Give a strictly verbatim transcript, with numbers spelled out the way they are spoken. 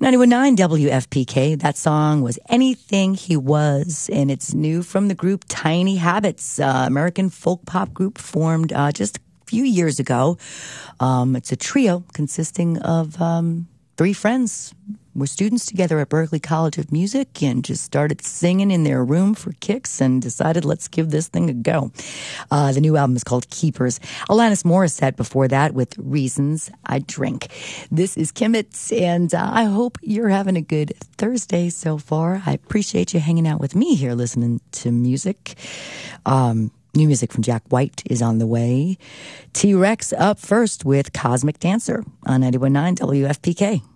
ninety-one point nine W F P K. That song was Anything He Was, and it's new from the group Tiny Habits, uh, American folk pop group formed uh, just a few years ago. Um, it's a trio consisting of um, three friends. We're students together at Berklee College of Music and just started singing in their room for kicks and decided let's give this thing a go. Uh, the new album is called Keepers. Alanis Morissette before that with Reasons I Drink. This is Kimmets, and uh, I hope you're having a good Thursday so far. I appreciate you hanging out with me here listening to music. Um, new music from Jack White is on the way. T-Rex up first with Cosmic Dancer on ninety-one point nine W F P K.